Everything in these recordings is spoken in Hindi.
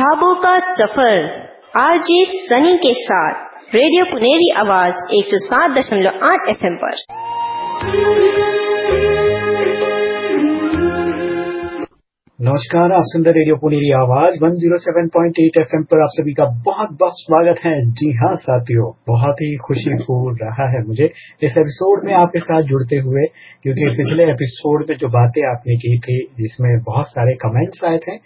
ख्वाबों का सफर आरजे सनी के साथ रेडियो पुनेरी आवाज 107.8 FM पर। नमस्कार, आप सुन रहे रेडियो पुनेरी आवाज 107.8 FM पर आप सभी का बहुत बहुत स्वागत है। जी हाँ साथियों, बहुत ही खुशी हो रहा है मुझे इस एपिसोड में आपके साथ जुड़ते हुए, क्योंकि पिछले एपिसोड में जो बातें आपने की थी जिसमें बहुत सारे कमेंट्स आए थे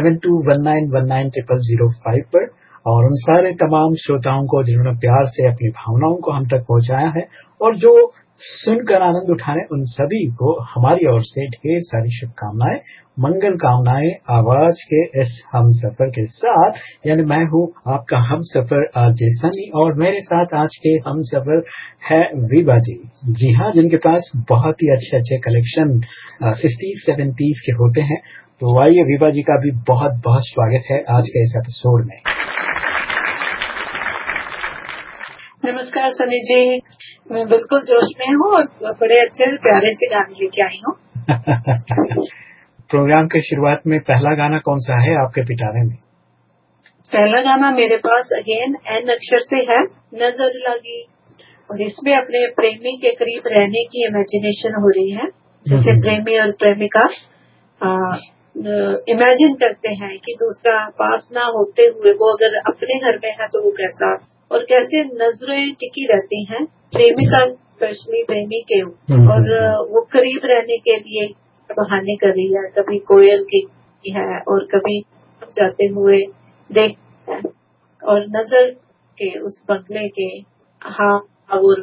7219190005 पर, और उन सारे तमाम श्रोताओं को जिन्होंने प्यार से अपनी भावनाओं को हम तक पहुंचाया है और जो सुनकर आनंद उठाने, उन सभी को हमारी ओर से ढेर सारी शुभकामनाएं, मंगल कामनाएं आवाज के इस हम सफर के साथ। यानी मैं हूँ आपका हम सफर आरजे सनी और मेरे साथ आज के हम सफर है विभा जी। जी हाँ, जिनके पास बहुत ही अच्छे अच्छे कलेक्शन 60s 70s के होते हैं। तो आइए, विभा जी का भी बहुत बहुत स्वागत है आज के इस एपिसोड में। नमस्कार सनी जी, मैं बिल्कुल जोश में हूँ और बड़े अच्छे प्यारे से गाने लेके आई हूँ। प्रोग्राम के शुरुआत में पहला गाना कौन सा है आपके पिटारे में? पहला गाना मेरे पास अगेन एन अक्षर से है, नजर लगी, और इसमें अपने प्रेमी के करीब रहने की इमेजिनेशन हो रही है। जैसे प्रेमी और प्रेमिका इमेजिन करते हैं कि दूसरा पास ना होते हुए वो अगर अपने घर में है तो वो कैसा, और कैसे नजरें टिकी रहती हैं प्रेमिका स्पेशली प्रेमी के, और वो करीब रहने के लिए बहाने कर रही है। कभी कोयल की है और कभी जाते हुए देख, और नजर के उस बंगले के हाँ